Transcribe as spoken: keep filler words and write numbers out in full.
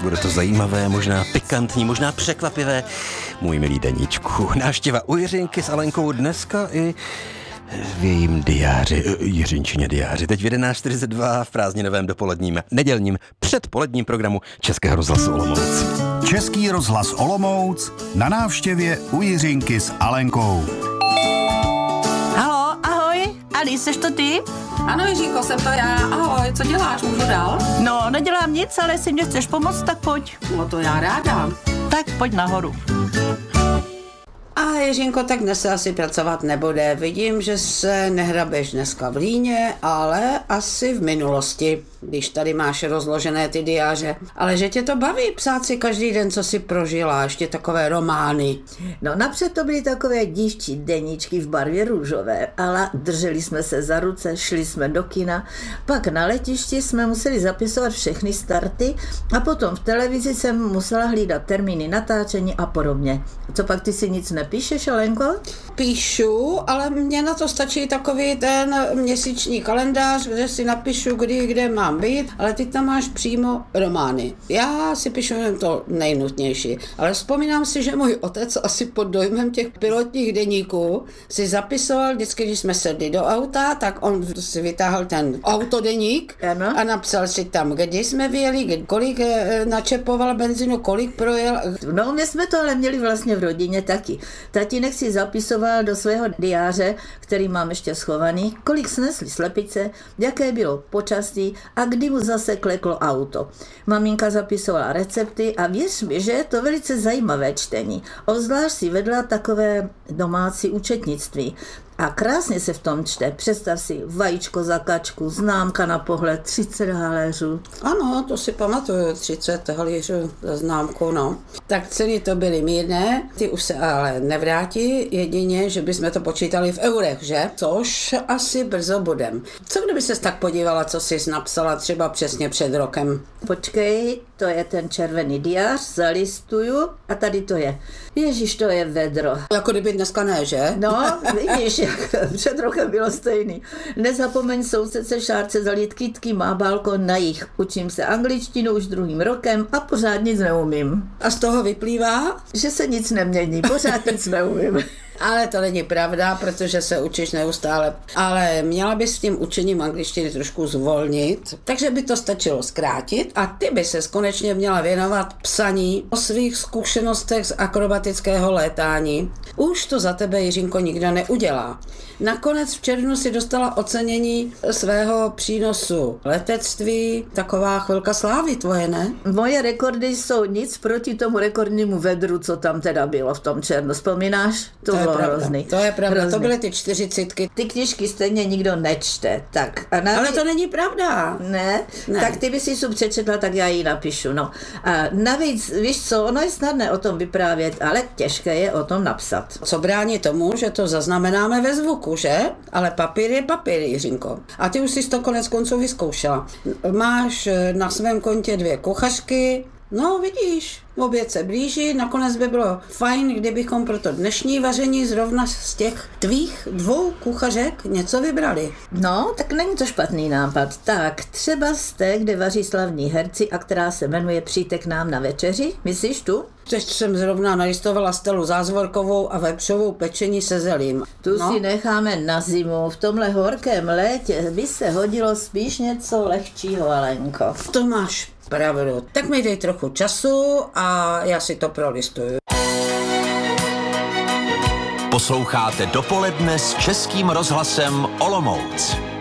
bude to zajímavé, možná pikantní, možná překvapivé. Můj milý Deníčku, návštěva u Jiřinky s Alenkou dneska i v jejím diáři, Jiřinčině diáři. Teď v jedenáct čtyřicet dva v prázdninovém dopoledním, nedělním, předpoledním programu Českého rozhlasu Olomouc. Český rozhlas Olomouc na návštěvě u Jiřinky s Alenkou. Halo, ahoj, Ali, seš to ty? Ano, Jiřínko, jsem to já. Ahoj, co děláš, můžu dál? No, nedělám nic, ale jestli mě chceš pomoct, tak pojď. No to já ráda. Tak pojď nahoru. A Jiřínko, tak dnes se asi pracovat nebude. Vidím, že se nehrabeš dneska v Líně, ale asi v minulosti, když tady máš rozložené ty diáře. Ale že tě to baví psát si každý den, co si prožila, ještě takové romány. No napřed to byly takové dívčí deníčky v barvě růžové, ale drželi jsme se za ruce, šli jsme do kina, pak na letišti jsme museli zapisovat všechny starty a potom v televizi jsem musela hlídat termíny natáčení a podobně. Co pak ty si nic nepíšeš, Alenko? Píšu, ale mně na to stačí takový ten měsíční kalendář, kde si napíšu, kdy, kde mám být, ale ty tam máš přímo romány. Já si píšu jen to nejnutnější, ale vzpomínám si, že můj otec asi pod dojmem těch pilotních deníků si zapisoval vždycky, když jsme sedli do auta, tak on si vytáhl ten autodeník ano. A napsal si tam, kdy jsme vyjeli, kolik načepoval benzínu, kolik projel. No, my jsme to ale měli vlastně v rodině taky. Tatínek si zapisoval do svého diáře, který mám ještě schovaný, kolik snesli slepice, jaké bylo počasí a kdy mu zase kleklo auto. Maminka zapisovala recepty a věř mi, že je to velice zajímavé čtení. Obzvlášť si vedla takové domácí účetnictví. A krásně se v tom čte. Představ si vajíčko za kačku, známka na pohled, třicet haléřů. Ano, to si pamatuju, třicet haléřů za známku, no. Tak ceny to byly mírné, ty už se ale nevrátí, jedině, že bychom to počítali v eurech, že? Což asi brzo budem. Co kdyby ses tak podívala, co jsi napsala třeba přesně před rokem? Počkej, to je ten červený diář, zalistuju a tady to je. Ježiš, to je vedro. Jako kdyby dneska ne, že? No, vidíš, jak před rokem bylo stejný. Nezapomeň sousedce Šárce zalít kytky, má balkon na jih. Učím se angličtinu už druhým rokem a pořád nic neumím. A z toho vyplývá? Že se nic nemění, pořád nic neumím. Ale to není pravda, protože se učíš neustále. Ale měla bys s tím učením angličtiny trošku zvolnit, takže by to stačilo zkrátit a ty by ses konečně měla věnovat psaní o svých zkušenostech z akrobatického létání. Už to za tebe, Jiřinko, nikdo neudělá. Nakonec v červnu si dostala ocenění svého přínosu letectví. Taková chvilka slávy tvoje, ne? Moje rekordy jsou nic proti tomu rekordnímu vedru, co tam teda bylo v tom červnu. Vzpomínáš? To, to bylo je hrozný. To je pravda, hrozný. To byly ty čtyřicítky. Ty knížky stejně nikdo nečte. Tak, a navíc... Ale to není pravda. Ne? ne? Tak ty by si tu přečetla, tak já ji napíšu. No. A navíc, víš co, ono je snadné o tom vyprávět, ale těžké je o tom napsat. Co brání tomu, že to zaznamenáme ve zvuku, že? Ale papír je papír, Jiřinko. A ty už jsi to konec konců vyzkoušela. Máš na svém kontě dvě kuchařky. No, vidíš, oběd se blíží, nakonec by bylo fajn, kdybychom pro to dnešní vaření zrovna z těch tvých dvou kuchařek něco vybrali. No, tak není to špatný nápad. Tak, třeba z té, kde vaří slavní herci a která se jmenuje Přijďte k nám na večeři, myslíš tu? Teď jsem zrovna nalistovala Stelu Zázvorkovou a vepřovou pečení se zelím. Tu no. si necháme na zimu, v tomhle horkém létě by se hodilo spíš něco lehčího, Alenko. To máš pravdu. Tak mi dej trochu času a já si to prolistuju. Posloucháte Dopoledne s Českým rozhlasem Olomouc.